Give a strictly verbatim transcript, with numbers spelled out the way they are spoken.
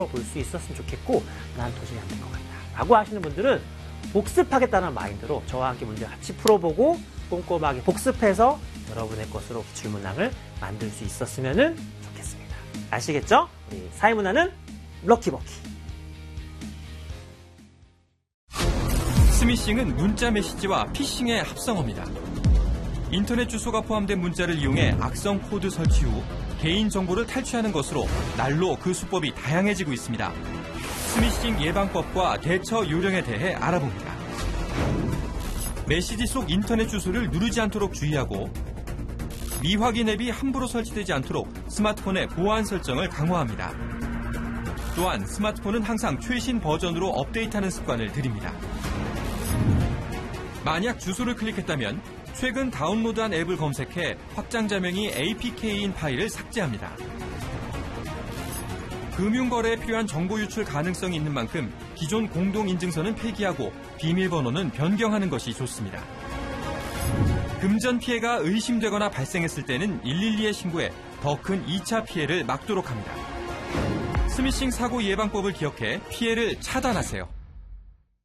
볼 수 있었으면 좋겠고 난 도저히 안 될 것 같다 라고 하시는 분들은 복습하겠다는 마인드로 저와 함께 문제 같이 풀어보고 꼼꼼하게 복습해서 여러분의 것으로 기출문항을 만들 수 있었으면 좋겠습니다. 아시겠죠? 우리 사회문화는 럭키버키. 스미싱은 문자 메시지와 피싱의 합성어입니다. 인터넷 주소가 포함된 문자를 이용해 악성 코드 설치 후 개인 정보를 탈취하는 것으로 날로 그 수법이 다양해지고 있습니다. 스미싱 예방법과 대처 요령에 대해 알아봅니다. 메시지 속 인터넷 주소를 누르지 않도록 주의하고 미확인 앱이 함부로 설치되지 않도록 스마트폰의 보안 설정을 강화합니다. 또한 스마트폰은 항상 최신 버전으로 업데이트하는 습관을 들입니다. 만약 주소를 클릭했다면 최근 다운로드한 앱을 검색해 확장 자명이 에이피케이인 파일을 삭제합니다. 금융거래에 필요한 정보 유출 가능성이 있는 만큼 기존 공동인증서는 폐기하고 비밀번호는 변경하는 것이 좋습니다. 금전 피해가 의심되거나 발생했을 때는 일일이에 신고해 더 큰 이 차 피해를 막도록 합니다. 스미싱 사고 예방법을 기억해 피해를 차단하세요.